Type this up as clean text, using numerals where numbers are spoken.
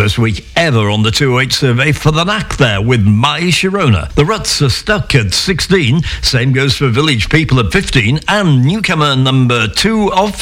First week ever on the 208 survey for the Knack there with My Sharona. The Ruts are stuck at 16. Same goes for Village People at 15. And newcomer number 2 of